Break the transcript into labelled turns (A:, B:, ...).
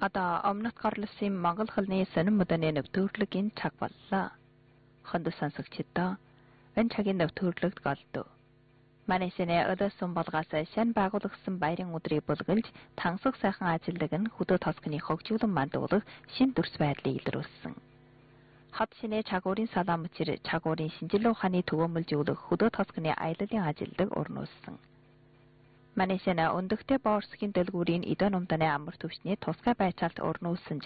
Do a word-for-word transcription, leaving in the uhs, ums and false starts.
A: Одоо өмнөд горлосын Монгол хэлний сонин модны нэвтрүүлгийн цаг боллоо. Хонд сонсогчдоо энэ цагийн нэвтрүүлэгт голдов. Манайсны өдөөсөн болгоос шин байгуулагдсан баярын өдрийг бүлгэлж тансаг сайхан ажиллаг нь хөдөө тоскны хөгжүүлэн мандуулах шин төрс байдлыг илрүүлсэн. Хот шинэ чагуурын салаам учир чагуурын шинжилгээ ухааны төвөмөлжүүлэх хөдөө тоскны аяллалын ажилдаг орнуулсан. Манайсны өндөгтэй боорсгийн дэлгүүрийн эдэн умданы амар төвчний тусгай байцаалт орнуулсан